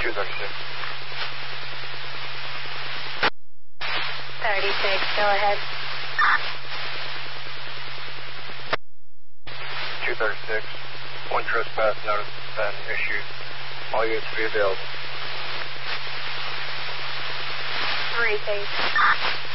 236. 36, go ahead. 236. One trespass notice has been issued. All units to be available. 3, please.